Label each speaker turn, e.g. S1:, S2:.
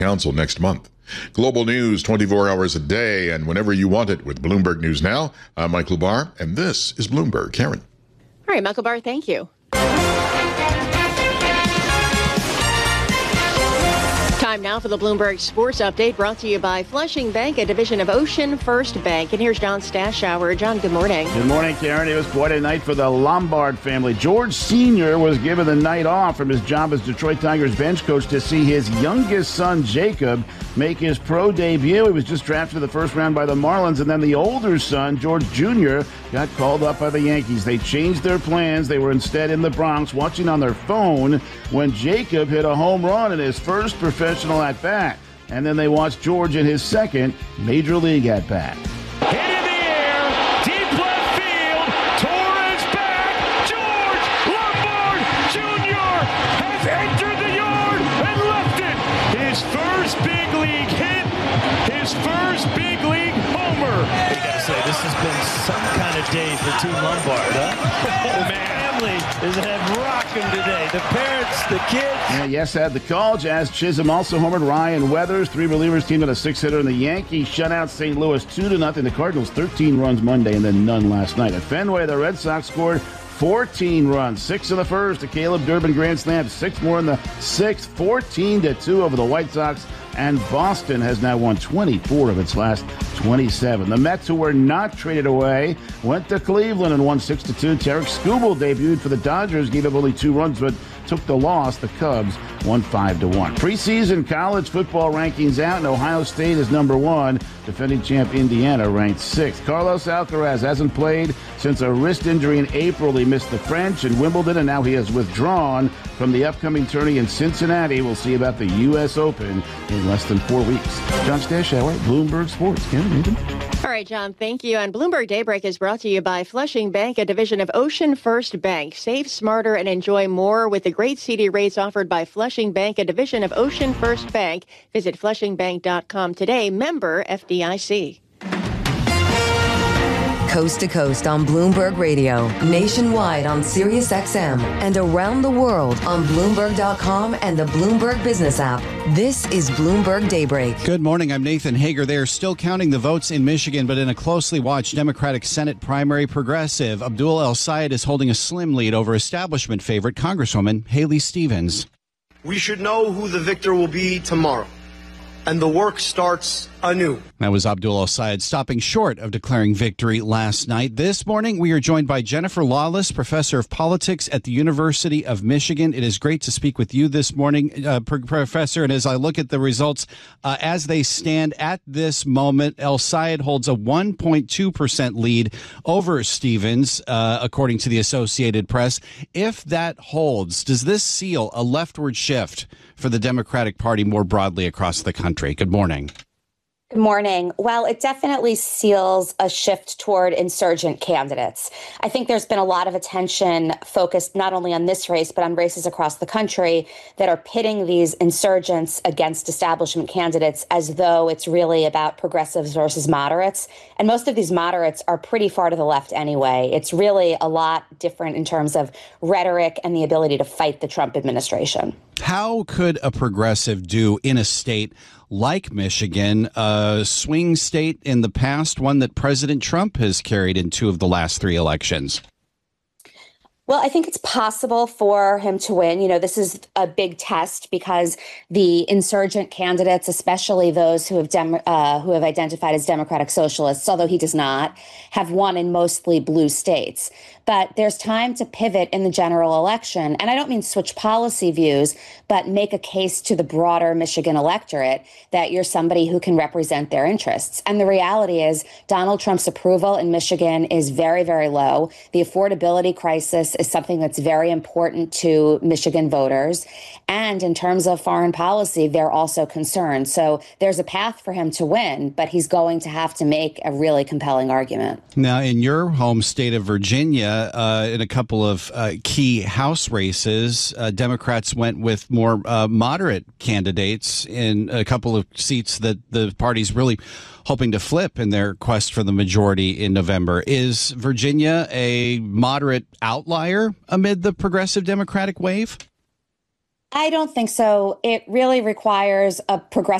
S1: Council next month. Global news 24 hours a day and whenever you want it with Bloomberg News Now. I'm Michael Barr, and this is Bloomberg. Karen.
S2: All right, Michael Barr, thank you. Time now for the Bloomberg Sports Update, brought to you by Flushing Bank, a division of Ocean First Bank. And here's John Stashower. John, good morning.
S3: Good morning, Karen. It was quite a night for the Lombard family. George Sr. was given the night off from his job as Detroit Tigers bench coach to see his youngest son, Jacob, make his pro debut. He was just drafted in the first round by the Marlins, and then the older son, George Jr., got called up by the Yankees. They changed their plans. They were instead in the Bronx watching on their phone when Jacob hit a home run in his first professional at-bat. And then they watched George in his second Major League at-bat.
S4: Hit in the air, deep left field, Torres back, George Lombard Jr. has entered the yard and left it. His first big league hit, his first big league homer.
S5: I gotta say, this has been some kind of day for Team Lombard, huh? The family is rocking today. The parents, the kids.
S3: Yeah, yes, had the call. Jazz Chisholm also homered. Ryan Weathers, three relievers, teamed on a six-hitter, and the Yankees shut out St. Louis 2-0. The Cardinals 13 runs Monday and then none last night. At Fenway, the Red Sox scored 14 runs, 6 in the first. A Caleb Durbin grand slam, 6 more in the sixth, 14-2 over the White Sox. And Boston has now won 24 of its last 27. The Mets, who were not traded away, went to Cleveland and won 6-2. Tarek Skubal debuted for the Dodgers, gave up only 2 runs, but took the loss. The Cubs won 5-1. Preseason college football rankings out, and Ohio State is number 1. Defending champ Indiana ranked 6th. Carlos Alcaraz hasn't played since a wrist injury in April. He missed the French and Wimbledon, and now he has withdrawn from the upcoming tourney in Cincinnati. We'll see about the U.S. Open in less than 4 weeks. John Stashower, Bloomberg Sports. Karen, Nathan.
S2: All right, John, thank you. And Bloomberg Daybreak is brought to you by Flushing Bank, a division of Ocean First Bank. Save smarter and enjoy more with the great CD rates offered by Flushing Bank, a division of Ocean First Bank. Visit flushingbank.com today. Member FDIC.
S6: Coast to coast on Bloomberg Radio, nationwide on Sirius XM, and around the world on Bloomberg.com and the Bloomberg Business app. This is Bloomberg Daybreak.
S7: Good morning. I'm Nathan Hager. They are still counting the votes in Michigan, but in a closely watched Democratic Senate primary, progressive Abdul El-Sayed is holding a slim lead over establishment favorite Congresswoman Haley Stevens.
S8: We should know who the victor will be tomorrow, and the work starts anew.
S7: That was Abdul El-Sayed stopping short of declaring victory last night. This morning, we are joined by Jennifer Lawless, professor of politics at the University of Michigan. It is great to speak with you this morning, Professor. And as I look at the results as they stand at this moment, El-Sayed holds a 1.2% lead over Stevens, according to the Associated Press. If that holds, does this seal a leftward shift for the Democratic Party more broadly across the country? Good morning.
S9: Good morning. Well, it definitely seals a shift toward insurgent candidates. I think there's been a lot of attention focused not only on this race, but on races across the country that are pitting these insurgents against establishment candidates as though it's really about progressives versus moderates. And most of these moderates are pretty far to the left anyway. It's really a lot different in terms of rhetoric and the ability to fight the Trump administration.
S7: How could a progressive do in a state like Michigan, a swing state in the past, one that President Trump has carried in 2 of the last 3 elections?
S9: Well, I think it's possible for him to win. You know, this is a big test because the insurgent candidates, especially those who have identified as Democratic Socialists, although he does not, have won in mostly blue states. But there's time to pivot in the general election. And I don't mean switch policy views, but make a case to the broader Michigan electorate that you're somebody who can represent their interests. And the reality is Donald Trump's approval in Michigan is very, very low. The affordability crisis is something that's very important to Michigan voters. And in terms of foreign policy, they're also concerned. So there's a path for him to win, but he's going to have to make a really compelling argument.
S7: Now, in your home state of Virginia, in a couple of key House races, Democrats went with more moderate candidates in a couple of seats that the party's really hoping to flip in their quest for the majority in November. Is Virginia a moderate outlier amid the progressive Democratic wave?
S9: I don't think so. It really requires a progressive